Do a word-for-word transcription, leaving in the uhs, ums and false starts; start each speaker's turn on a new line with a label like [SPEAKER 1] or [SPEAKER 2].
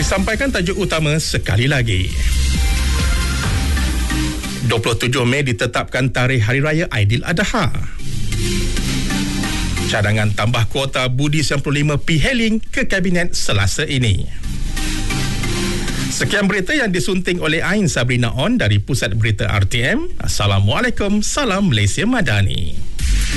[SPEAKER 1] Disampaikan tajuk utama sekali lagi. dua puluh tujuh Mei ditetapkan tarikh Hari Raya Aidiladha. Cadangan tambah kuota Budi sembilan puluh lima P Hailing ke Kabinet Selasa ini. Sekian berita yang disunting oleh Ain Sabrina On dari Pusat Berita R T M. Assalamualaikum, salam Malaysia Madani.